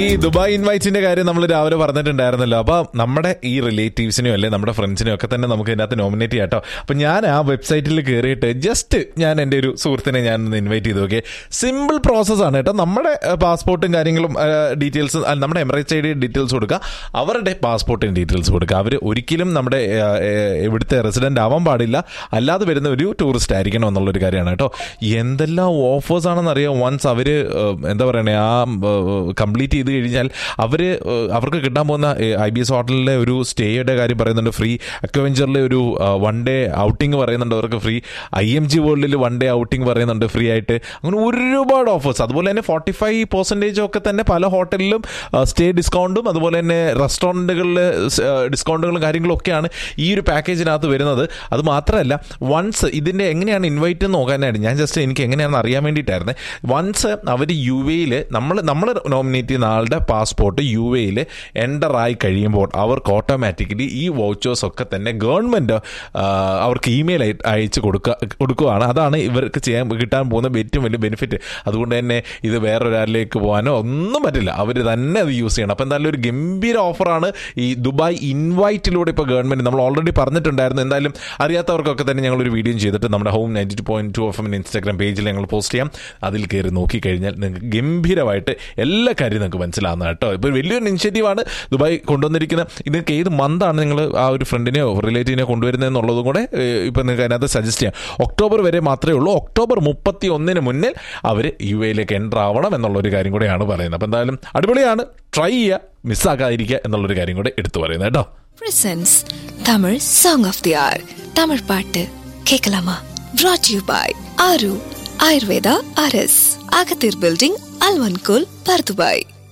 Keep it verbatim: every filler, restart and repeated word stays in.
ഈ ദുബായ് ഇൻവൈറ്റ്സിന്റെ കാര്യം നമ്മൾ രാവിലെ പറഞ്ഞിട്ടുണ്ടായിരുന്നല്ലോ. അപ്പൊ നമ്മുടെ ഈ റിലേറ്റീവ്സിനെയോ അല്ലെ നമ്മുടെ ഫ്രണ്ട്സിനെയോ ഒക്കെ തന്നെ നമുക്ക് ഇതിനകത്ത് നോമിനേറ്റ് ചെയ്യാം കേട്ടോ. അപ്പൊ ഞാൻ ആ വെബ്സൈറ്റിൽ കയറിയിട്ട് ജസ്റ്റ് ഞാൻ എൻ്റെ ഒരു സുഹൃത്തിനെ ഞാൻ ഒന്ന് ഇൻവൈറ്റ് ചെയ്തു. ഓക്കെ, സിമ്പിൾ പ്രോസസ്സാണ് കേട്ടോ. നമ്മുടെ പാസ്പോർട്ടും കാര്യങ്ങളും ഡീറ്റെയിൽസ്, നമ്മുടെ എമിറേറ്റ്സ് ഐ ഡി ഡീറ്റെയിൽസ് കൊടുക്കുക, അവരുടെ പാസ്പോർട്ടിൻ്റെ ഡീറ്റെയിൽസ് കൊടുക്കുക. അവർ ഒരിക്കലും നമ്മുടെ ഇവിടുത്തെ റെസിഡൻ്റ് ആവാൻ പാടില്ല, അല്ലാതെ വരുന്ന ഒരു ടൂറിസ്റ്റ് ആയിരിക്കണം എന്നുള്ളൊരു കാര്യമാണ് കേട്ടോ. എന്തെല്ലാം ഓഫേഴ്സ് ആണെന്ന് അറിയാം. വൺസ് അവർ എന്താ പറയണേ ആ കംപ്ലീറ്റ് ചെയ്ത് കഴിഞ്ഞാൽ അവർ അവർക്ക് കിട്ടാൻ പോകുന്ന ഐ ബി എസ് ഹോട്ടലിലെ ഒരു സ്റ്റേയുടെ കാര്യം പറയുന്നുണ്ട്, ഫ്രീ അക്വഞ്ചറിലെ ഒരു വൺ ഡേ ഔട്ടിങ് പറയുന്നുണ്ട് അവർക്ക് ഫ്രീ, ഐ എം ജി വേൾഡിൽ വൺ ഡേ ഔട്ടിങ് പറയുന്നുണ്ട് ഫ്രീ ആയിട്ട്. അങ്ങനെ ഒരുപാട് ഓഫേഴ്സ്. അതുപോലെ തന്നെ ഫോർട്ടി ഫൈവ് പെർസെൻറ്റേജ് ഒക്കെ തന്നെ പല ഹോട്ടലിലും സ്റ്റേ ഡിസ്കൗണ്ടും അതുപോലെ തന്നെ റെസ്റ്റോറൻറ്റുകളിൽ ഡിസ്കൗണ്ടുകളും കാര്യങ്ങളും ഒക്കെയാണ് ഈ ഒരു പാക്കേജിനകത്ത് വരുന്നത്. അത് മാത്രമല്ല, വൺസ് ഇതിൻ്റെ എങ്ങനെയാണ് ഇൻവൈറ്റ് നോക്കാനായിട്ട് ഞാൻ ജസ്റ്റ് എനിക്ക് എങ്ങനെയാണെന്ന് അറിയാൻ വേണ്ടിയിട്ടായിരുന്നു. വൺസ് അവർ യു എയിൽ നമ്മൾ നമ്മൾ നോമിനേറ്റ് ചെയ്യുന്ന ആളുടെ പാസ്പോർട്ട് യു എയിൽ എൻ്റർ ആയി കഴിയുമ്പോൾ അവർക്ക് ഓട്ടോമാറ്റിക്കലി ഈ വൗച്ചേഴ്സ് ഒക്കെ തന്നെ ഗവൺമെൻറ് അവർക്ക് ഇമെയിൽ അയച്ച് കൊടുക്കുക കൊടുക്കുകയാണ്. അതാണ് ഇവർക്ക് ചെയ്യാൻ കിട്ടാൻ പോകുന്ന ഏറ്റവും വലിയ ബെനിഫിറ്റ്. അതുകൊണ്ട് തന്നെ ഇത് വേറൊരാളിലേക്ക് പോകാനോ ഒന്നും പറ്റില്ല, അവർ തന്നെ അത് യൂസ് ചെയ്യണം. അപ്പോൾ എന്തായാലും ഒരു ഗംഭീര ഓഫറാണ് ഈ ദുബായ് ഇൻവൈറ്റിലൂടെ ഇപ്പോൾ ഗവൺമെൻറ് നമ്മൾ ഓൾറെഡി പറഞ്ഞിട്ടുണ്ടായിരുന്നു. എന്തായാലും അറിയാത്തവർക്കൊക്കെ തന്നെ ഞങ്ങളൊരു വീഡിയോ ചെയ്തിട്ട് നമ്മുടെ home ninety two point two F M Instagram പേജിൽ ഞങ്ങൾ പോസ്റ്റ് ചെയ്യാം. അതിൽ കയറി നോക്കിക്കഴിഞ്ഞാൽ നിങ്ങൾക്ക് ഗംഭീരമായിട്ട് എല്ലാ കാര്യം നിങ്ങൾക്ക് മനസ്സിലാവുന്ന കേട്ടോ. ഇപ്പോൾ വലിയൊരു ഇനിഷ്യേറ്റീവാണ് ദുബായ് കൊണ്ടുവന്നിരിക്കുന്നത്. ഇതൊക്കെ ഏത് മന്താണ് നിങ്ങൾ ആ ഒരു ഫ്രണ്ടിനെയോ റിലേറ്റീവിനെയോ കൊണ്ടുവരുന്നത് എന്നുള്ളതും കൂടെ ഇപ്പോൾ നിങ്ങൾക്ക് അതിനകത്ത് സജസ്റ്റ് ചെയ്യാം. ഒക്ടോബർ വരെ മാത്രമേ ഉള്ളൂ. ഒക്ടോബർ മുപ്പത്തി ഒന്നിന് മുന്നിൽ അവർ യു എയിലേക്ക് എൻ്റർ ആവണം എന്നുള്ളൊരു കാര്യം കൂടെയാണ് പറയുന്നത്. അപ്പോൾ എന്തായാലും അടിപൊളിയാണ്, ട്രൈ ചെയ്യുക, മിസ്സാക്കാതിരിക്കുക എന്നുള്ളൊരു കാര്യം കൂടെ എടുത്തു പറയുന്നത് കേട്ടോ. Presents Tamil Song of the Hour. Tamil പാട്ട് കേൾക്കലാമാ. Brought to you by Aru Ayurveda R S, Agathir Building, Alvankul, Pardubai.